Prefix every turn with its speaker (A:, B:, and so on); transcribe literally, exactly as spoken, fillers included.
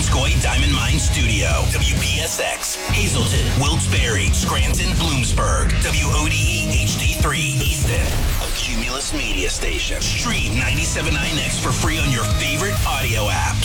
A: Watsonskoye Diamond Mine Studio. W P S X, Hazleton, Wilkes-Barre, Scranton, Bloomsburg. W O D E H D three, Easton. A Cumulus Media Station. Stream ninety-seven point nine X for free on your favorite audio app.